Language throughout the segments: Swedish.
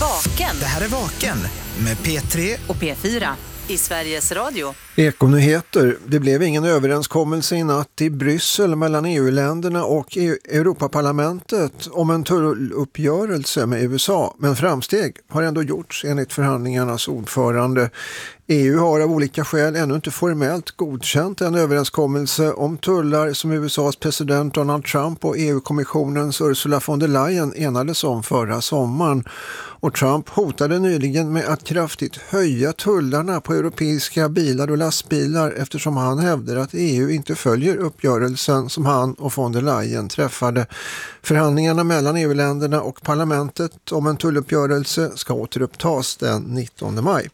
Vaken. Det här är Vaken med P3 och P4 i Sveriges Radio. Ekonyheter. Det blev ingen överenskommelse i natt i Bryssel mellan EU-länderna och Europaparlamentet om en tulluppgörelse med USA. Men framsteg har ändå gjorts enligt förhandlingarnas ordförande. EU har av olika skäl ännu inte formellt godkänt en överenskommelse om tullar som USAs president Donald Trump och EU-kommissionens Ursula von der Leyen enades om förra sommaren. Och Trump hotade nyligen med att kraftigt höja tullarna på europeiska bilar och lastbilar eftersom han hävdar att EU inte följer uppgörelsen som han och von der Leyen träffade. Förhandlingarna mellan EU-länderna och parlamentet om en tulluppgörelse ska återupptas den 19 maj.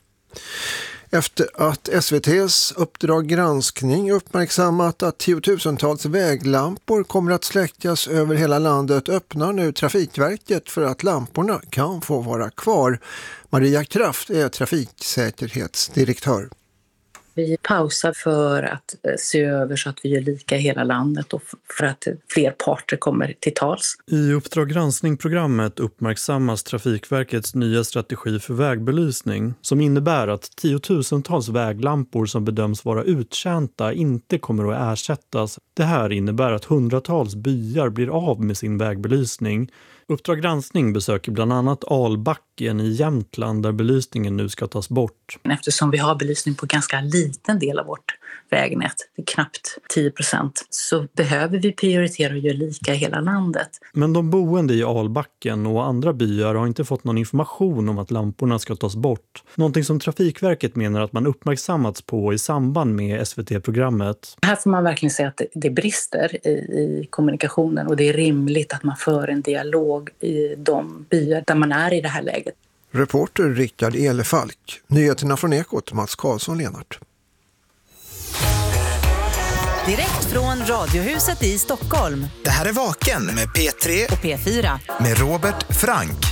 Efter att SVT:s Uppdrag granskning uppmärksammat att tiotusentals väglampor kommer att släckas över hela landet öppnar nu Trafikverket för att lamporna kan få vara kvar. Maria Kraft är trafiksäkerhetsdirektör. Vi pausar för att se över så att vi gör lika i hela landet och för att fler parter kommer till tals. I Uppdrag granskning-programmet uppmärksammas Trafikverkets nya strategi för vägbelysning som innebär att tiotusentals väglampor som bedöms vara uttjänta inte kommer att ersättas. Det här innebär att hundratals byar blir av med sin vägbelysning. Uppdrag granskning besöker bland annat Albacken i Jämtland där belysningen nu ska tas bort. Eftersom vi har belysning på ganska liten del av vårt vägnät, knappt 10%, så behöver vi prioritera och göra lika i hela landet. Men de boende i Albacken och andra byar har inte fått någon information om att lamporna ska tas bort. Någonting som Trafikverket menar att man uppmärksammats på i samband med SVT-programmet. Här får man verkligen säga att det brister i kommunikationen och det är rimligt att man för en dialog i de byar där man är i det här läget. Reporter Rickard Elefalk. Nyheterna från Ekot, Mats Karlsson-Lenart. Direkt från Radiohuset i Stockholm. Det här är Vaken med P3 och P4 med Robert Frank.